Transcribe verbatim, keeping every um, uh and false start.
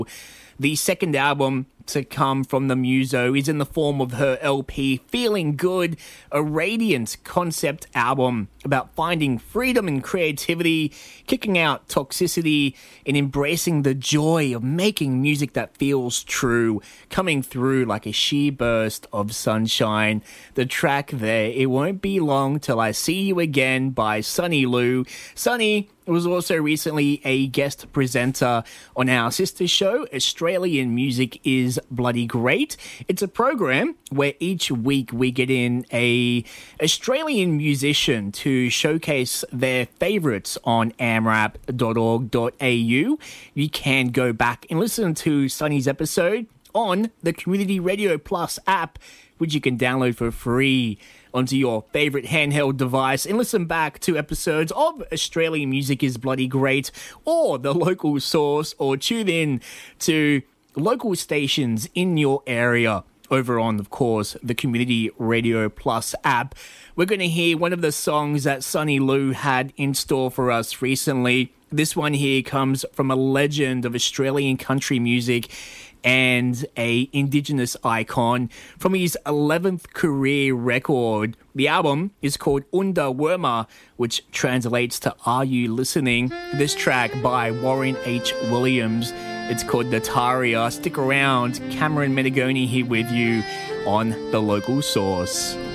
The second album to come from the Muso is in the form of her L P Feeling Good, a radiant concept album about finding freedom and creativity, kicking out toxicity, and embracing the joy of making music that feels true, coming through like a sheer burst of sunshine. The track there, It Won't Be Long Till I See You Again by Sunny Lu. Sunny was also recently a guest presenter on our sister show, Australian Music is Bloody Great. It's a program where each week we get in a Australian musician to showcase their favourites on amrap dot org dot a u. You can go back and listen to Sunny's episode on the Community Radio Plus app, which you can download for free onto your favourite handheld device and listen back to episodes of Australian Music is Bloody Great or The Local Source, or tune in to local stations in your area over on, of course, the Community Radio Plus app. We're going to hear one of the songs that Sunny Lu had in store for us recently. This one here comes from a legend of Australian country music and a Indigenous icon from his eleventh career record. The album is called Unda Worma, which translates to Are You Listening? This track by Warren H. Williams, it's called Nataria. Stick around, Cameron Menegoni here with you on The Local Source.